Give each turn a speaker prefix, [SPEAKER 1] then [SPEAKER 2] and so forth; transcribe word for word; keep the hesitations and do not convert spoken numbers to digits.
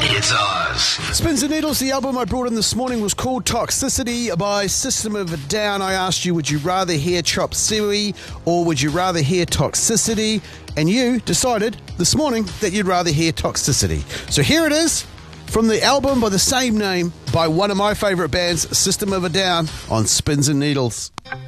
[SPEAKER 1] It's Oz.
[SPEAKER 2] Spins and Needles, the album I brought in this morning was called Toxicity by System of a Down. I asked you, would you rather hear Chop Suey or would you rather hear Toxicity? And you decided this morning that you'd rather hear Toxicity. So here it is from the album by the same name by one of my favourite bands, System of a Down, on Spins and Needles.